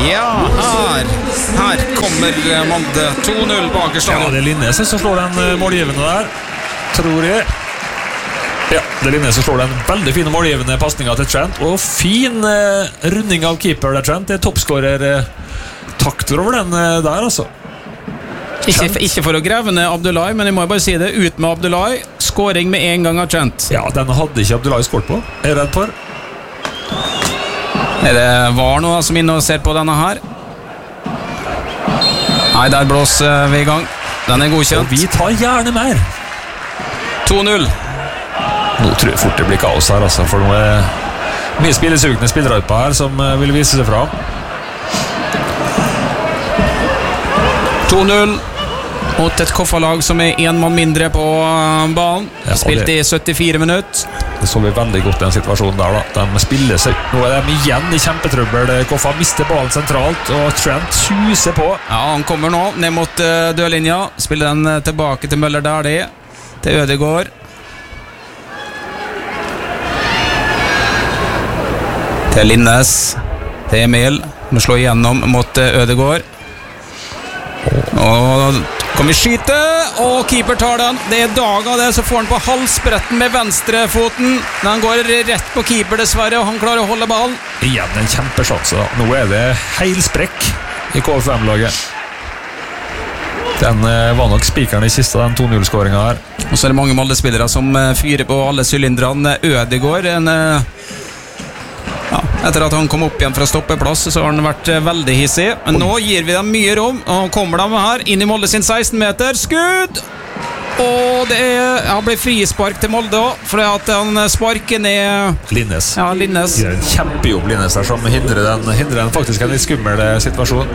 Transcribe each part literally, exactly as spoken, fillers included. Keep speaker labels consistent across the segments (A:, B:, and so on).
A: Ja, her Her kommer Molde to null bak i stadion.
B: Ja, det er Linnes som slår den målgivende der, tror jeg. Ja, det er Linnes som slår den veldig fine målgivende passningen til Trent. Og fin eh, runding av keeper der, Trent. Det er toppskårer eh, takter over den eh, der, altså.
A: Ikke, ikke for å greve ned Abdullahi, men jeg må bare si det. Ut med Abdullahi. Skåring med en gang av Trent.
B: Ja, den hadde ikke Abdullahi skåret på. Er jeg redd for.
A: Er det var noe som inne og ser på denne her? Nei, der blåser vi i gang. Den er godkjent.
B: Og vi tar gjerne mer.
A: to null.
B: Nå tror jeg fort det blir kaos her, altså, for nå er mye spillesugne spillere på her som uh, vil vise seg fram.
A: to null mot et Koffa-lag som er en mann mindre på banen.
B: Ja,
A: Spilt
B: det,
A: i syttifire minutter.
B: Det så vi veldig godt i den situasjonen der da. De spiller seg, nå er de igjen i kjempetrøbbel. Koffa mister ballen sentralt, og Trent suser på.
A: Ja, han kommer nå ned mot uh, dørlinja. Spiller den uh, tilbake til Møller Dæhlie. Til Ødegaard. Til Linnes. Til Emil. Må slå igjennom mot uh, Ødegaard. Og kan vi skyte, og keeper tar den. Det er dag av det, så får han på halsbretten med venstrefoten. Men han går rett på keeper dessverre, og han klarer å holde ballen.
B: Igjen en kjempesjanse da. Nå er det heilsprekk i K F M-laget. Den eh, var nok spikeren i siste, den to null-skåringen her.
A: Og så er det mange Molde-spillere som eh, fyrer på alle sylindrane. Ødegaard, en... Eh, Ja, etter at han kom opp igjen fra stoppeplass, så har han vært eh, veldig hissig. Men nå gir vi dem mye rom, og kommer de her inn i Molde sin seksten meter. Skudd! Og det er, ja, blir frispark til Molde også, for at han sparker ned
B: Linnes.
A: Ja, Linnes.
B: Det er en kjempejobb Linnes der, som hindrer den, hindrer den faktisk en litt skummel situasjon.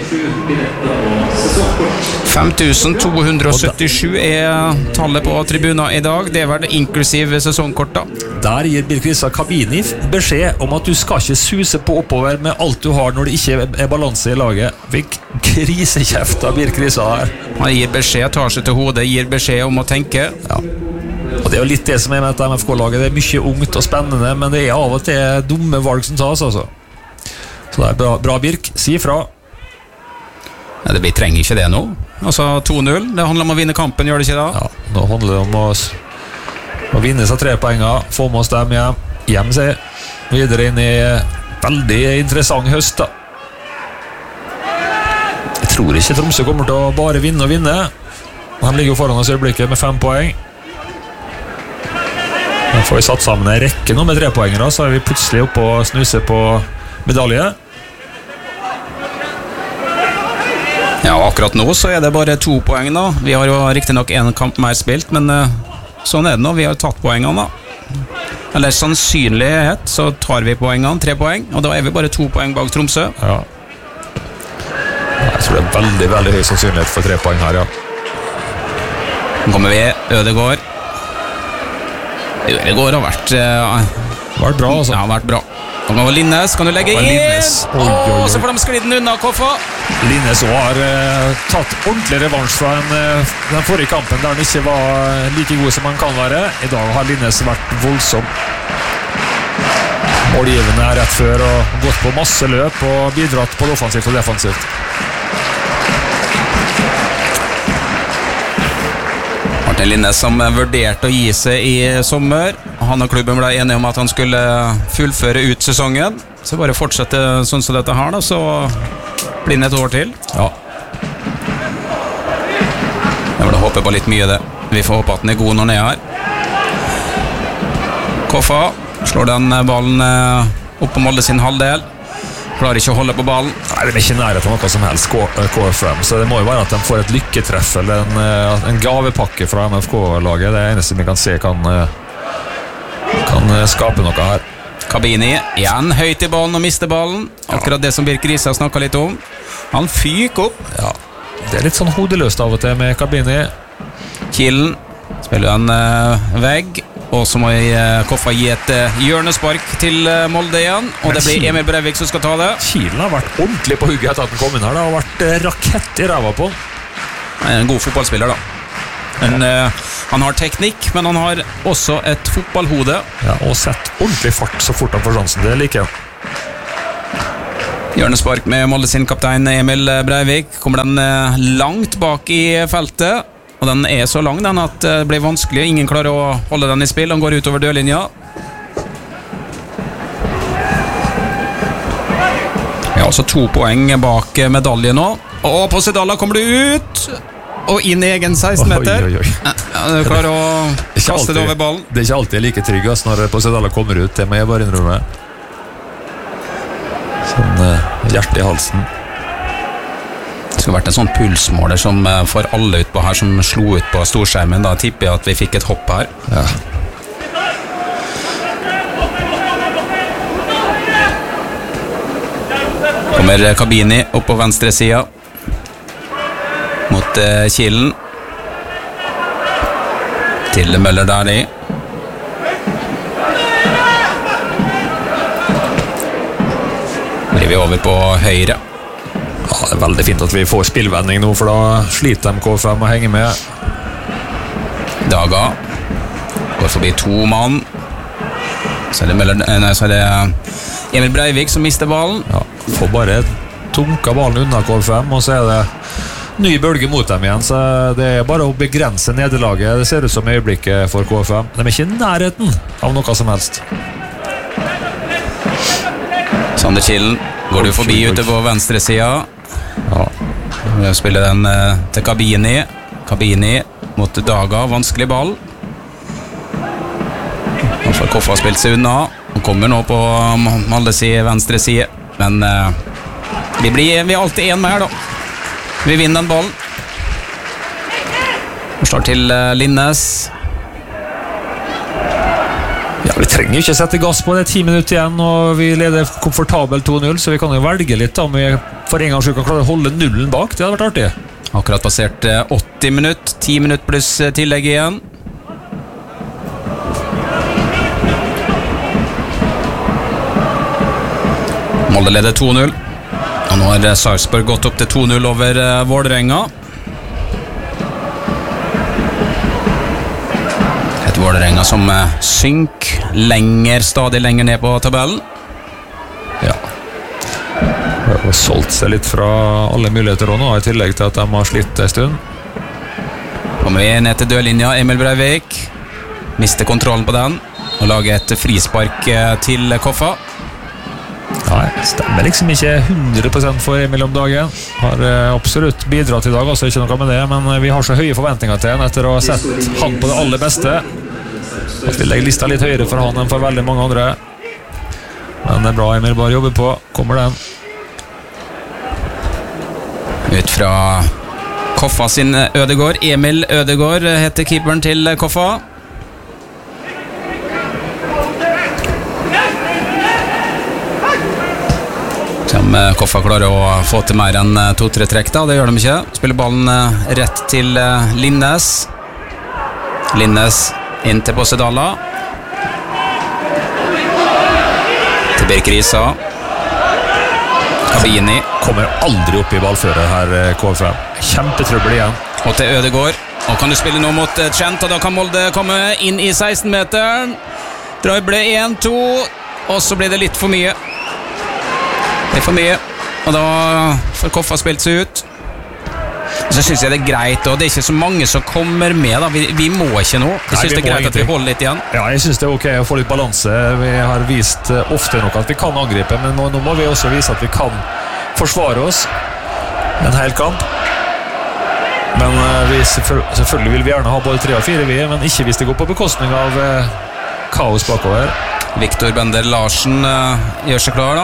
A: fem tusen to hundre syttisju er tallet på tribuner i dag. Det er vel inklusiv sesongkort da.
B: Der gir Birk Risa Kabini beskjed om at du skal ikke suse på oppover med alt du har når det ikke er balanse i laget. Fikk krisekjeft av Birk Risa her.
A: Han gir beskjed, tar seg til hodet, gir beskjed om å tenke.
B: Ja. Og det er jo litt det som er med dette M F K-laget. Det er mye ungt og spennende, men det er av og til dumme valg som tas, altså. Så det er bra, bra Birk. Si ifra.
A: Nei, det, vi trenger ikke det nå. Altså to null, det handler om å vinne kampen, gjør det ikke da?
B: Ja, nå handler det om å, å vinne seg tre poenger, få med oss dem hjem, hjem seg videre inn i veldig interessant høst da. Jeg tror ikke Tromsø kommer til å bare vinne og vinne. De ligger jo foran oss i øyeblikket med fem poeng. Nå får vi satt sammen en rekke nå med tre poengere, så er vi plutselig oppe og snuser på medalje.
A: Ja, akkurat nå så er det bare to poeng da. Vi har jo riktig nok en kamp mer spilt, men uh, sånn er det nå. Vi har tatt poengene da. Eller sannsynlighet så tar vi poengene, tre poeng, og da er vi bare to poeng bak Tromsø.
B: Ja. Jeg tror det er veldig, veldig høy sannsynlighet for tre poeng her, ja.
A: Nå kommer vi, Ødegaard. Ødegaard har vært uh,
B: Vært bra, altså.
A: Ja, vært bra. Nå kommer Linnes, kan du legge inn? Åh, så får de sklidd den unna, Koffa.
B: Linnes har uh, tatt ordentlig revansj fra en, uh, den forrige kampen der han ikke var like god som han kan være. I dag har Linnes vært voldsom. Målgivende er rett før og gått på masse løp og bidratt på det offensivt og defensivt.
A: Martin Linnes som vurderte å gi seg i sommer. Han og klubben ble enige om at han skulle fullføre ut sesongen. Så bare fortsette sånn som dette her da, så blir det et år til.
B: Ja.
A: Jeg vil håpe på litt mye det. Vi får håpe at den er god når den er her. Koffa slår den ballen opp på Molde sin halvdel. Klarer ikke å holde på ballen.
B: Nei, det er ikke nærhet av noe som helst K F M, så det må jo være at de får et lykketreff eller en, en gavepakke fra M F K-laget. Det er eneste vi kan se kan, kan skape noe her.
A: Kabini igjen høyt i ballen og mister ballen. Akkurat det som Birk Risa snakket litt om. Han fyker opp.
B: Ja, det er litt sånn hodeløst av og til med Kabini.
A: Kielen spiller en uh, vegg. Og så må jeg uh, Koffa gi et uh, hjørnespark til uh, Molde igjen. Og men det blir Emil Breivik som skal ta det.
B: Kielen har vært ordentlig på hugget etter at den kom inn her. Det har vært uh, rakett i ræva på.
A: Han er en god fotballspiller da. Men, uh, han har teknikk, men han har også et fotballhode.
B: Ja, og sett ordentlig fart så fort han får sjansen. Det liker jeg.
A: Hjørnespark med Molde sin kaptein Emil Breivik. Kommer den langt bak i feltet, og den er så lang den at det blir vanskelig. Ingen klarer å holde den i spill. Den går utover dørlinja. Ja, altså to poeng bak medalje nå. Og Posedala kommer du ut og inn i egen seksten meter.
B: Oi, oi, oi.
A: Ja, du klarer å kaste
B: alltid,
A: det over ballen.
B: Det er ikke alltid like trygg ass, når Posedala kommer ut. Det må jeg bare innrømme. Sånn uh, hjerte i halsen.
A: Det skulle vært en sånn pulsmåler som uh, for alle ut på her som slo ut på storskjermen. Da tipper jeg at vi fikk et hopp her.
B: Ja.
A: Kommer Kabini opp på venstre sida mot uh, Kilen til Møller der i. Blir vi over på høyre.
B: Ja, det er veldig fint at vi får spillvending nå, for da sliter de K fem å henge med.
A: Daga går forbi to mann. Så er det, Møller, nei, så er det Emil Breivik som mister ballen.
B: Ja, får bare tunka ballen unna K fem, og så er det ny bølge mot dem igjen, så det er bare å begrense nederlaget. Det ser ut som øyeblikket for K fem. De er ikke i nærheten av noe som helst.
A: Sander Kilen går du forbi ute på venstre sida.
B: Ja.
A: Spiller den eh, til Kabini. Kabini mot Daga, vanskelig ball. Nå får Koffa spilt seg unna. Han kommer nå på Molde si venstre side. Men eh, vi blir vi er alltid en mer da. Vi vinner den ballen. Vi står til eh, Linnes.
B: Ja, vi trenger jo ikke sette gass på det, ti minutter igjen, og vi leder komfortabelt to null, så vi kan jo velge litt da, om vi for en gang slik kan klare å holde nullen bak. Det hadde vært artig.
A: Akkurat passert eh, åtti minutter, ti minutter pluss eh, tillegg igjen. Molde leder to null. Og nå har Sarpsborg gått opp til to null over uh, Vålerenga. Et Vålerenga som uh, synker lenger, stadig lenger ned på tabellen.
B: Ja. De har solgt seg litt fra alle muligheter nå, i tillegg til at de har slitt en stund.
A: Kommer vi ned til dørlinja, Emil Breivik. Mister kontrollen på den og lager et frispark uh, til Koffa.
B: Nei, stemmer liksom ikke hundre prosent for Emil om dagen. Har eh, absolutt bidratt i dag, også ikke noe med det, men vi har så høye forventninger til han etter å ha sett han på det aller beste, at vi legger lista litt høyere for han enn for veldig mange andre. Men det er bra, Emil, bare jobber på. Kommer den.
A: Ut fra Koffa sin Ødegård. Emil Ødegård heter keeperen til Koffa. Som Koffa klarer å få til mer enn to-tre trekk da, det gjør de ikke. Spiller ballen rett til Linnes. Linnes inn til Posedala. Til Birk Risa. Kabini.
B: Kommer aldri opp i ballføret her, K fem. Kjempetrøbbel igjen.
A: Og til Ødegård. Og kan du spille nå mot Trent, og da kan Molde komme inn i seksten-meteren. Drøble én to, og så blir det litt for mye. Det er for mye, og da får Koffa spilt seg ut. Så synes jeg det er greit, og det er ikke så mange som kommer med da. Vi, vi må ikke nå. Jeg synes det er greit at vi holder litt igjen.
B: Ja, jeg synes det er ok å få litt balanse. Vi har vist ofte nok at vi kan angripe, men nå, nå må vi også vise at vi kan forsvare oss en hel kamp. Men vi, selvfølgelig vil vi gjerne ha både tre og fire, vi, men ikke hvis det går på bekostning av eh, kaos bakover.
A: Viktor Bender Larsen eh, gjør seg klar da.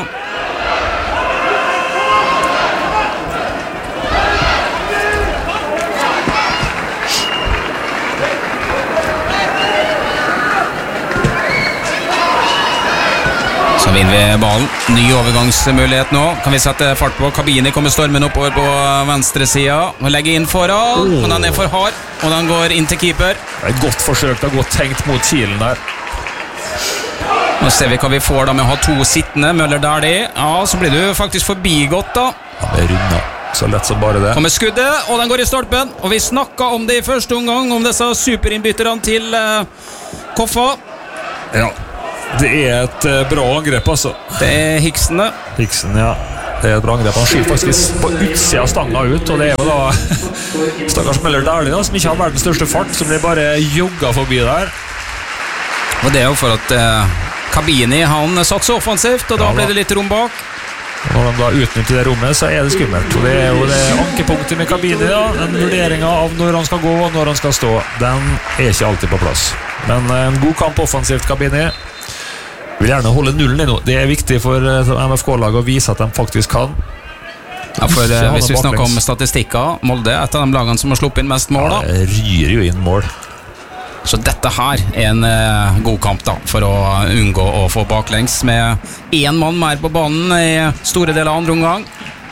A: Så vinner vi ballen. Ny overgangsmulighet nå. Kan vi sette fart på. Kabini kommer stormen oppover på venstre sida og legger inn foran. Oh. Og den er for hard, og den går inn til keeper.
B: Det er et godt forsøk, det er godt tenkt mot Kilen der.
A: Nå ser vi hva vi får da med å ha to sittende. Møller der det. Ja, så blir du faktisk forbigått da.
B: Ja, det er runda. Så lett som bare det.
A: Kommer skuddet, og den går i stolpen. Og vi snakket om det i første omgang, om disse superinnbytterne til uh, Koffa.
B: Ja. Det er et uh, bra angrep, altså.
A: Det er Hiksen det.
B: Hiksen, ja. Det er et bra angrep. Han skyter faktisk på utsida av stanga ut, og det er jo da stakkars Møller Dæhlie da, som ikke har verdens største fart, som blir bare jogga forbi der.
A: Og det er jo for at eh, Kabini, han satser offensivt, og da
B: Ja,
A: blir det litt rom bak.
B: Når de da utnytter det rommet, så er det skummelt. Og det er jo det ankepunktet med Kabini, da. Den vurderingen av når han skal gå og når han skal stå, den er ikke alltid på plass. Men en god kamp offensivt, Kabini. Vil gjerne holde nullen i nå. Det er viktig for M F K-laget å vise at de faktisk kan.
A: Ja, for eh, hvis vi snakker om statistikker, Molde er et av de lagene som har sluppet inn mest mål da.
B: Ja, det ryr jo inn mål.
A: Så dette her er en eh, god kamp da, for å unngå å få baklengs med en mann mer på banen i store deler av andre omgang.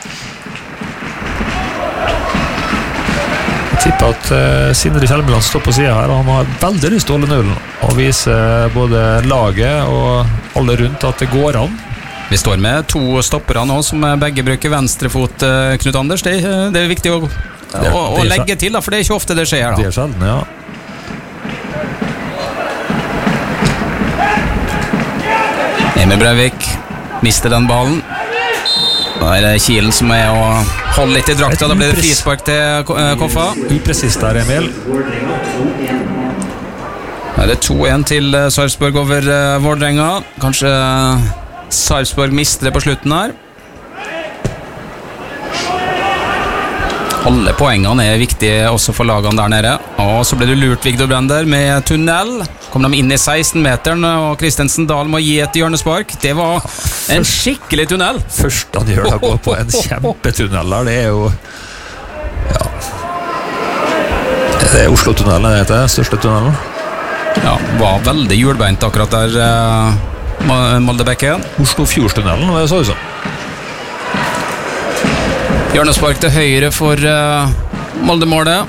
B: Jeg tipper at uh, Sindre Kjelmeland står på siden her, og han har veldig lyst til å holde nullen og vise både laget og alle rundt at det går an.
A: Vi står med to stoppere nå som begge bruker venstrefot, eh, Knut Anders. Det, det er viktig å,
B: Det er-
A: å, å
B: det er
A: legge til da, for det er ikke ofte det skjer da.
B: Det er sjelden, ja.
A: Emil Breivik mister den ballen. Da er det Kielen som er å holde litt i drakta. Da blir det frispark til eh, Koffa.
B: Upresist der, Emil.
A: Da er det to en til eh, Sarpsborg over eh, Vårdrenga. Kanskje eh, Sarpsborg mister det på slutten her. Alle poengene er viktige også for lagene der nede. Og så ble du lurt, Vigdor Brender, med tunnel. Kom de inn i seksten-meteren, og Kristensen Dahl må gi et hjørnespark. Det var en skikkelig tunnel.
B: Først han gjør det, går på en kjempetunnel der. Det er jo ja. Det er Oslo-tunnelen, det heter det, største tunnelen.
A: Ja, var veldig hjulbeint akkurat der, uh, Moldebekken.
B: Oslo-Fjordstunnelen, det så ut som.
A: Hjørnespark til høyre for uh, Molde-målet.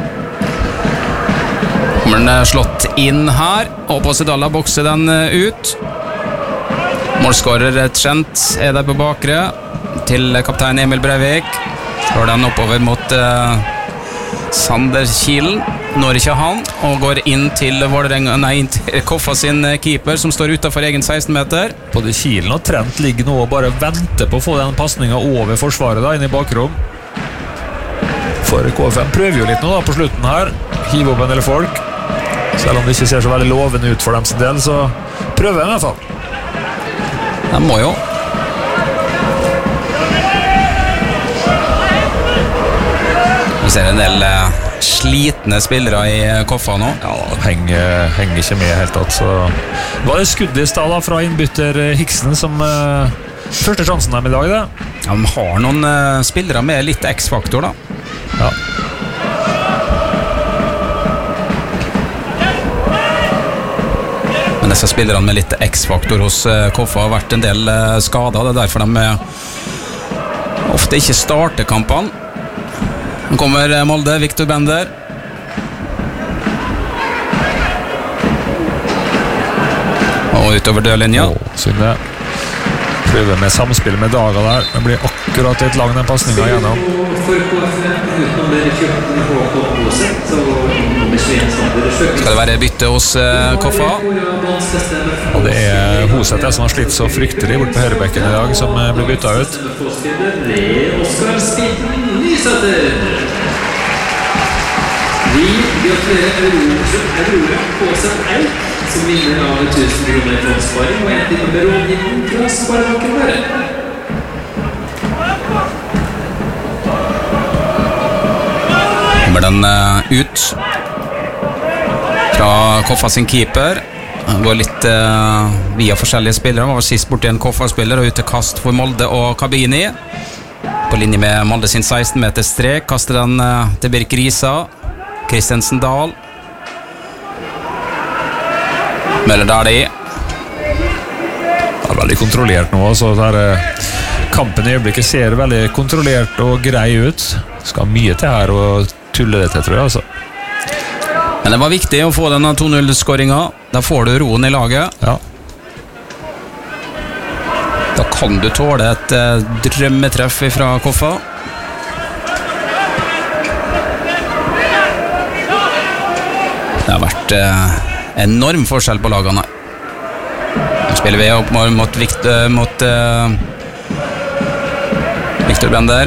A: Kommer den uh, slått inn her, og Posidalla bokser den uh, ut. Målskårer Trent er der på bakre til kaptein Emil Breivik. Slår den oppover mot uh, Sander Kielen. Når ikke han, og går inn til Vålerenga, nei, inn til Koffa sin keeper, som står utenfor egen seksten-meter.
B: Både Kielen og Trent ligger nå og bare venter på å få den passningen over forsvaret da, inn i bakrom. For K F M prøver jo litt nå da på slutten her. Hive opp en del folk. Selv om det ikke ser så veldig lovende ut for dem sin del, så prøver de i hvert fall.
A: De må jo. Vi ser en del uh, slitne spillere i Koffa nå.
B: Ja, de henger, henger ikke med helt tatt, så var det skuddet i stad da fra innbytter Hiksen som uh, første sjansen dem i dag, det.
A: Ja, de har noen uh, spillere med litt X-faktor da.
B: Ja.
A: Men disse spillerne med litt X-faktor hos uh, Koffa har vært en del uh, skadet. Det er derfor de uh, ofte ikke starter kampene. Nå kommer Molde, Victor Bender. Og utover dørlinja.
B: Å, synd det. Prøver med samspill med Daga der. Det blir akkurat litt lang den passningen igjennom.
A: Skal det være bytte hos uh, Koffa?
B: Og det er Hoseth som har slitt så fryktelig bort på høyrebekken i dag, som uh, blir byttet ut.
C: Vi gratulerer Aurora Kåsen Eik, som vinner av tusen kroner i fondsparing og en time med rådgivning fra Sparebanken Være.
A: Kommer den uh, ut fra Koffa sin keeper. Han går litt uh, via forskjellige spillere. Han var sist bort til en Koffa-spiller og ut til kast for Molde og Kabini. På linje med Molde sin seksten-meters strek. Kaster den uh, til Birk Risa. Kristensen Dahl. Møller Dæhlie.
B: Det er veldig kontrollert nå, så der, uh, kampen i øyeblikket ser veldig kontrollert og grei ut. Skal mye til her og tulle det til, tror jeg, altså.
A: Men det var viktig å få denne to null-skåringen. Da får du roen i laget.
B: Ja.
A: Da kan du tåle et eh, drømmetreff fra Koffa. Det har vært eh, enorm forskjell på lagene. Nå spiller vi opp mot, mot, mot eh, Victor Bender.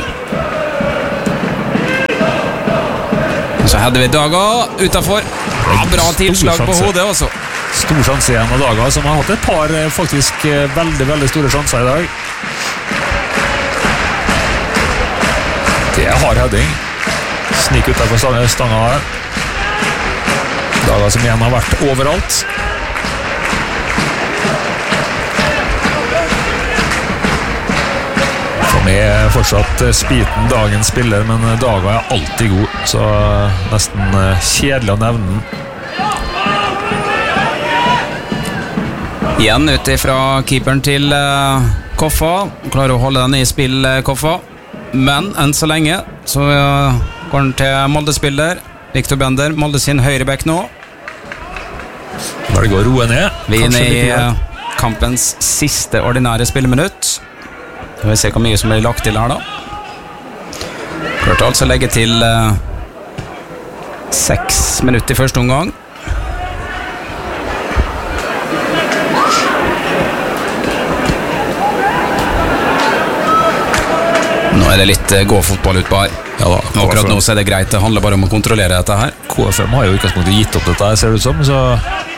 A: Og så hadde vi Daga utenfor. Ja, bra tilslag på hodet også.
B: Stor sjanse igjen av Daga, som har hatt et par faktisk veldig, veldig store sjanser i dag. Det er hard heading. Snik utenfor stanga her. Daga som igjen har vært overalt. For meg er fortsatt Spiten dagens spiller, men Daga er alltid god, så nesten kjedelig å nevne den.
A: Igjen ut ifra keeperen til uh, Koffa. Klarer å holde den i spill, uh, Koffa. Men enn så lenge så uh, går den til Molde-spiller Victor Bender, Molde sin høyrebekk nå.
B: Bare gå og roe ned.
A: Vi er inne i uh, kampens siste ordinære spilleminutt. Vi vil se hvor mye som blir lagt til her da. Klarte altså å legge til uh, seks minutter i første omgang. Nå er det litt uh, gå-fotball ut på her.
B: Ja da,
A: akkurat nå så er det greit. Det handler bare om å kontrollere dette her.
B: K F M har jo ikke gitt opp dette her, ser det ut som, så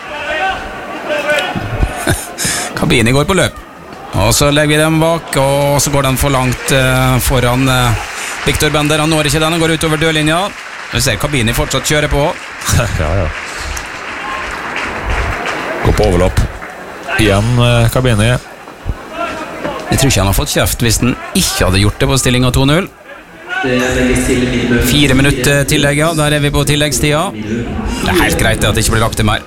A: Kabini går på løp. Og så legger vi dem bak, og så går den for langt uh, foran uh, Victor Bender. Han når ikke den, han går utover dørlinja. Vi ser Kabini fortsatt kjøre på.
B: Ja, ja. Gå på overlopp. Igjen uh, Kabini.
A: Jeg tror ikke han har fått kjeft hvis han ikke hadde gjort det på stilling av to null. Fire minutter tillegg, ja. Der er vi på tilleggstida. Det er helt greit at det ikke blir lagt til mer.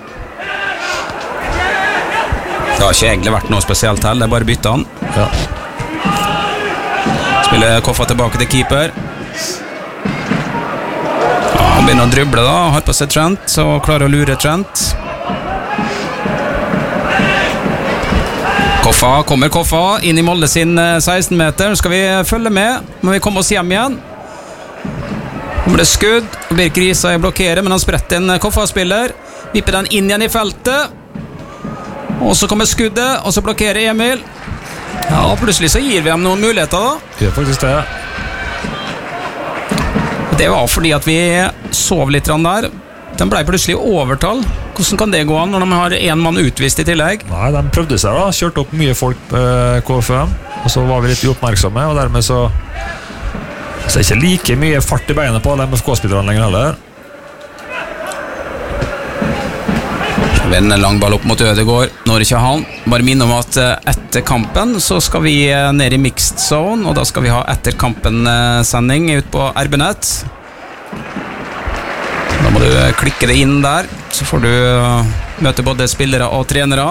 A: Det har ikke egentlig vært noe spesielt her. Det er bare bytte han.
B: Ja.
A: Spiller Koffa tilbake til keeper. Ja, han begynner å druble da. Har på seg Trent, så klarer å lure Trent. Koffa, kommer Koffa inn i Molde sin seksten meter. Nå skal vi følge med, men vi kommer oss hjem igjen. Nå blir det skudd, og Birk Risa blokkerer, men han spretter en Koffa-spiller. Vipper den inn igjen i feltet. Og så kommer skuddet, og så blokkerer Emil. Ja, plutselig så gir vi dem noen muligheter da.
B: Det er faktisk det.
A: Det var fordi at vi sov litt der. Den ble plutselig overtall. Hvordan kan det gå an når de har en mann utvist i tillegg?
B: Nei, de prøvde seg da, kjørte opp mye folk på K F M, og så var vi litt uoppmerksomme, og dermed så så er det ikke like mye fart i beinet på alle M F K-spillerne lenger heller.
A: En lang ball opp mot Ødegård, når ikke han. Bare minne om at etter kampen så skal vi ned i mixed zone, og da skal vi ha etter kampen-sending ut på R B Nett. Da må du klikke det inn der, så får du møte både spillere og trenere.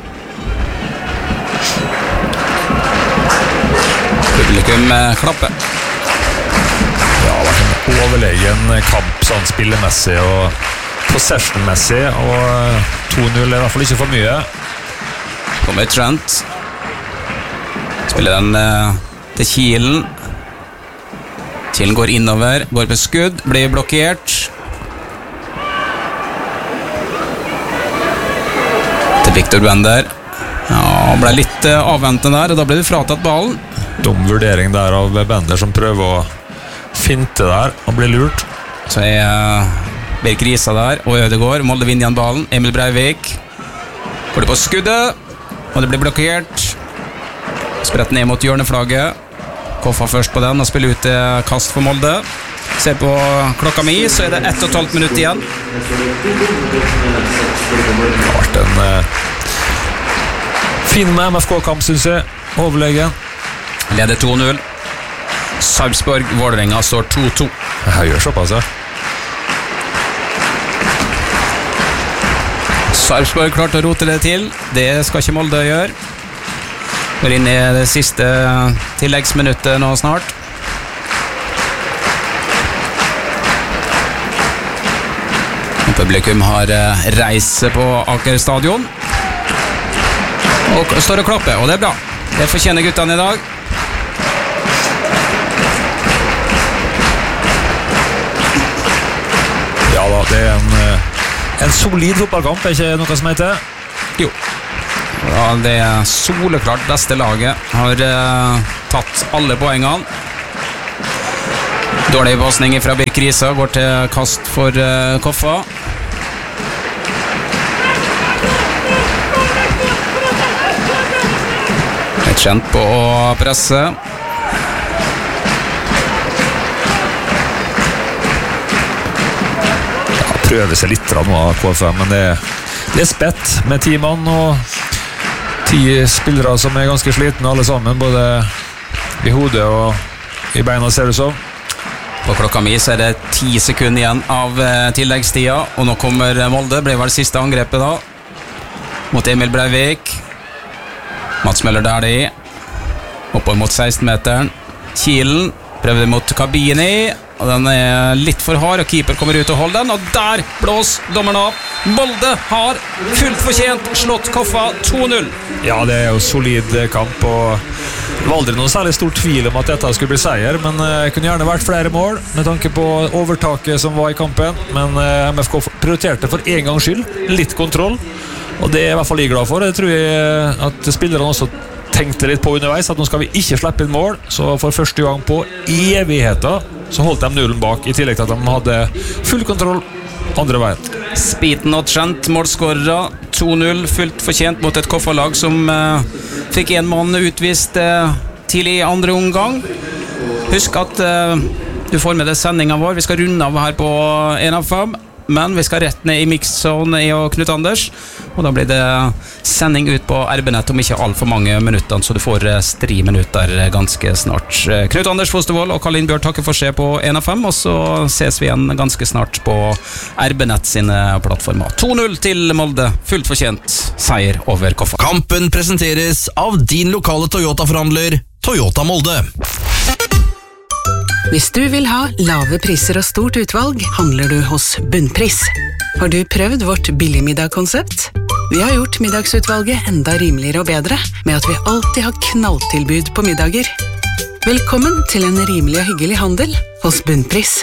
A: Publikum klapper.
B: Ja, det har vært en overlegen kamp sånn spillemessig og possession-messig, og to null er i hvert fall ikke for mye.
A: Kommer Trent. Spiller den eh, til Kielen. Kielen går innover, går på skudd, blir blokkert. Victor Bender. Ja, han ble litt uh, avventende der, og da ble det fratatt ballen.
B: Dum vurdering der av Bender som prøver å finte der og blir lurt.
A: Så er uh, Birk Risa der, og Ødegård. Molde vinner igjen ballen. Emil Breivik går det på skuddet, og det blir blokkert. Spredt ned mot hjørneflagget. Koffa først på den og spiller ut uh, kast for Molde. Ser på klokka mi, så er det ett og et halvt minutt igjen.
B: Det har vært en uh, fin med M F K-kamp, synes jeg. Overlegen.
A: Leder to null. Sarpsborg, Vålerenga står to to.
B: Jeg gjør såpass, ja.
A: Sarpsborg klarte å rote det til. Det skal ikke Molde gjøre. Går inn i det siste tilleggsminuttet nå snart. Publikum har reist på Aker stadion og står og klapper, og det er bra. Det fortjener guttene i dag.
B: Ja da, det er en, en solid fotballkamp, er ikke noe som heter?
A: Jo. Ja, det er soleklart beste laget. Har uh, tatt alle poengene. Dårlig passning fra Birk Risa, går til kast for uh, Koffa. Et kjent på å presse.
B: Ja, prøver seg litt nå av K F M, men det, det er spett med ti mann og ti spillere som er ganske slitne alle sammen, både i hodet og i beina, ser det så.
A: På klokka mi så er det ti sekunder igjen av eh, tilleggstida, og nå kommer Molde, ble vel siste angrepet da, mot Emil Breivik. Mats Møller Dæhlie, oppover mot seksten-meteren. Kielen prøvde mot Kabini, og den er litt for hard, og keeper kommer ut og holder den, og der blås dommeren av. Molde har fullt fortjent slått Koffa to null.
B: Ja, det er jo solid kamp, og det var aldri noen særlig stor tvil om at dette skulle bli seier, men det kunne gjerne vært flere mål med tanke på overtaket som var i kampen, men M F K prioriterte for en gangs skyld litt kontroll, og det er i hvert fall jeg glad for. Jeg tror jeg at spillerne også tenkte litt på underveis at nå skal vi ikke slippe inn mål, så for første gang på evigheter så holdt de nullen bak, i tillegg til at de hadde full kontroll andre veien.
A: Spiten og Trent målskårere, to null, fullt fortjent mot et Koffa-lag som eh, fikk en mann utvist eh, tidlig i andre omgang. Husk at eh, du får med deg sendingen vår. Vi skal runde av her på en av fem, men vi skal rett ned i mixzone i og Knut Anders, og da blir det sending ut på R B-nett om ikke alt for mange minutter, så du får stri minutter ganske snart. Knut Anders Fostervold og Karl Innbjørn takker for seg på en av fem, og så ses vi igjen ganske snart på R B-nett sine plattformer. to null til Molde, fullt fortjent seier over Koffa.
D: Kampen presenteres av din lokale Toyota-forhandler, Toyota Molde.
E: Hvis du vil ha lave priser og stort utvalg, handler du hos Bunnpris. Har du prøvd vårt billigmiddag-konsept? Vi har gjort middagsutvalget enda rimeligere og bedre, med at vi alltid har knalltilbud på middager. Velkommen til en rimelig og hyggelig handel hos Bunnpris.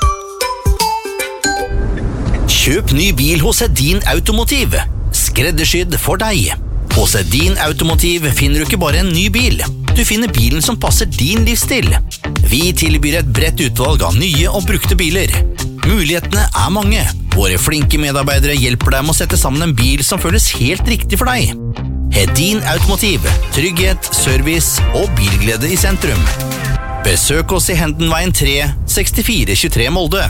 D: Kjøp ny bil hos Edin Automotiv. Skreddersydd for deg. Hos Edin Automotiv finner du ikke bare en ny bil. Du finner bilen som passer din livsstil. Vi tilbyr et bredt utvalg av nye og brukte biler. Mulighetene er mange. Våre flinke medarbeidere hjelper deg med å sette sammen en bil som føles helt riktig for deg. Edin Automotiv. Trygghet, service og bilglede i sentrum. Besøk oss i Hendenveien tre, sekstifire tjuetre Molde.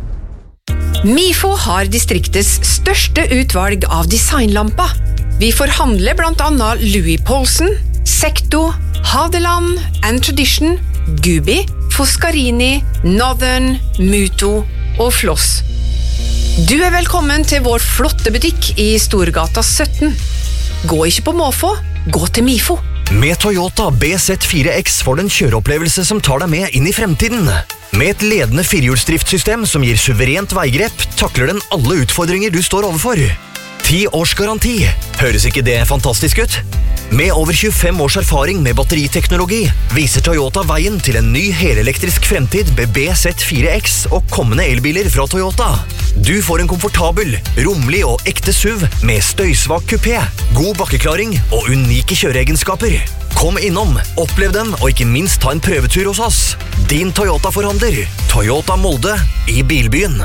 F: Mifo har distriktets største utvalg av designlamper. Vi forhandler blant annet Louis Poulsen, Secto, Hadeland, and Tradition, Gubi, Foscarini, Northern, Muto og Floss. Du er velkommen til vår flotte butikk i Storgata sytten. Gå ikke på måfå, gå til Mifo.
G: Med Toyota B Z fire X får du en kjøreopplevelse som tar deg med inn i fremtiden. Med et ledende firehjulsdriftssystem som gir suverent veigrep, takler den alle utfordringer du står overfor. ti års garanti. Høres ikke det fantastisk ut? Med over tjuefem års erfaring med batteriteknologi viser Toyota veien til en ny helelektrisk fremtid med B Z fire X og kommende elbiler fra Toyota. Du får en komfortabel, rommelig og ekte S U V med støysvak kupé, god bakkeklaring og unike kjøreegenskaper. Kom innom, opplev dem og ikke minst ta en prøvetur hos oss. Din Toyota-forhandler, Toyota Molde i Bilbyen.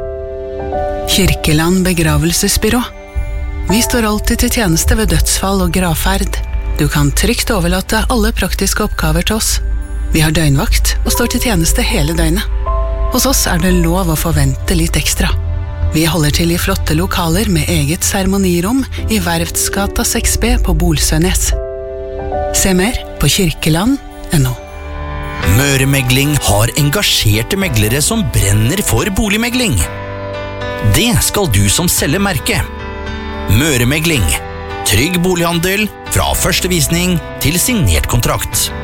E: Kirkeland begravelsesbyrå. Vi står alltid til tjeneste ved dødsfall og gravferd. Du kan trygt overlate alle praktiske oppgaver til oss. Vi har døgnvakt og står til tjeneste hele døgnet. Hos oss er det lov å forvente litt ekstra. Vi holder til i flotte lokaler med eget seremonirom i Verftsgata seks B på Bolsønes. Se mer på kirkeland punktum no.
D: Møремegling har engasjerte meglere som brenner for boligmegling. Det skal du som selger merke. Møремegling. Trygg bolighandel fra første visning til signert kontrakt.